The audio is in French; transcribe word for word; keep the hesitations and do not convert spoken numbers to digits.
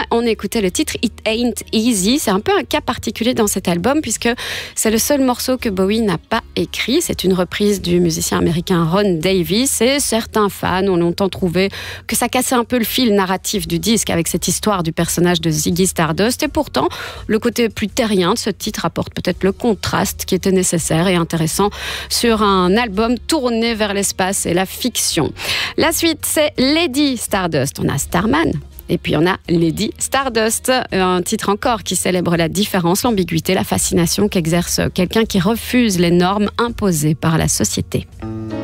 on écoutait le titre It Ain't Easy. C'est un peu un cas particulier dans cet album puisque c'est le seul morceau que Bowie n'a pas écrit. C'est une reprise du musicien américain Ron Davis et certains fans ont longtemps trouvé que ça cassait un peu le fil narratif du disque avec cette histoire du personnage de Ziggy Stardust. Et pourtant, le côté plus terrien de ce titre apporte peut-être le contraste qui était nécessaire et intéressant sur un album tourné vers l'espace et la fiction. La suite, c'est Lady Stardust. On a Starman. Et puis on a Lady Stardust, un titre encore qui célèbre la différence, l'ambiguïté, la fascination qu'exerce quelqu'un qui refuse les normes imposées par la société.